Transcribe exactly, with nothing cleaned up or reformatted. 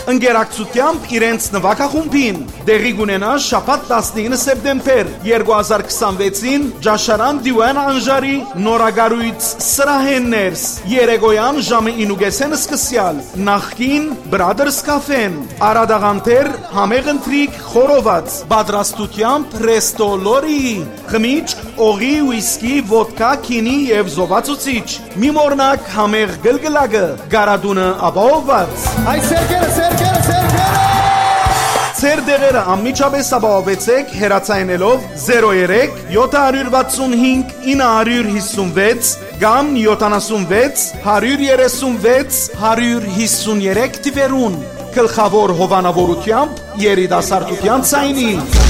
ընկերակցությամբ իրենց նվագախումբին դեղի կունենա շաբաթ տասնինը սեպտեմբեր երկու հազար քսանվեցին Ջաշարան Դիվան Անժարի նորագարույց սրահեններս երեկոյան ժամը ինուգեսեն սկսյալ նախքին Brothers Cafe-ն Արադաղանտեր համեղ ընթրիք խորոված պատրաստությամբ Resto Lori խմիչք օղի ուիսկի ոդկա քինի եւ զովացուցիչ մի մորնակ համեղ գլգլակը գարադունը ապահովված Այ սերկերը սերկերը սերկերը Ձեր դեղերը անմիջապես ապահովեցեք հեռացայինելով zero three seven six five nine five six կամ յոթանասունվեց հարյուր երեսունվեց հարյուր հիսուներեք թվերուն գլխավոր հովանավորությամբ երիտասարդության ցայնի